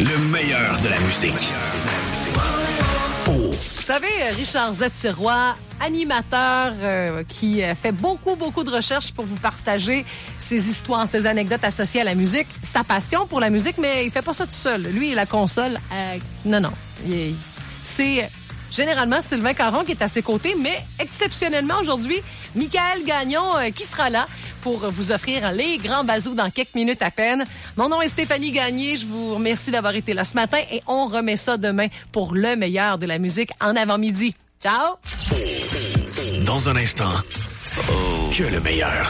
Le meilleur de la musique. Oh. Vous savez, Richard Z. Sirois, animateur qui fait beaucoup de recherches pour vous partager ses histoires, ses anecdotes associées à la musique, sa passion pour la musique, mais il fait pas ça tout seul. Lui, la console, non. C'est généralement Sylvain Caron qui est à ses côtés, mais exceptionnellement aujourd'hui, Michael Gagnon qui sera là pour vous offrir les grands bazous dans quelques minutes à peine. Mon nom est Stéphanie Gagné. Je vous remercie d'avoir été là ce matin et on remet ça demain pour le meilleur de la musique en avant-midi. Ciao! Dans un instant, que le meilleur.